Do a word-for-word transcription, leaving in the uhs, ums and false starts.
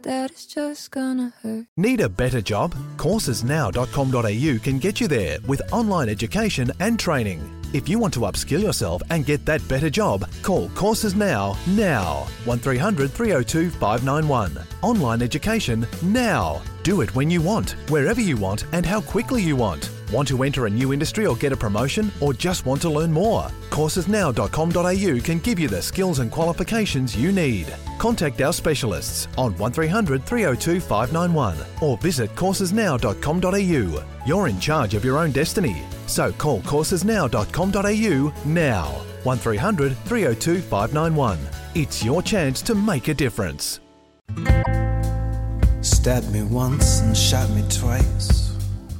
that it's just gonna hurt. Need a better job? courses now dot com dot a u can get you there with online education and training. If you want to upskill yourself and get that better job, call Courses Now, now. one three hundred three oh two five nine one. Online education now. Do it when you want, wherever you want and how quickly you want. Want to enter a new industry or get a promotion, or just want to learn more? courses now dot com dot a u can give you the skills and qualifications you need. Contact our specialists on one three hundred three oh two five nine one or visit courses now dot com dot a u. You're in charge of your own destiny, so call courses now dot com dot a u now. one three hundred three oh two five nine one. It's your chance to make a difference. Stabbed me once and shot me twice.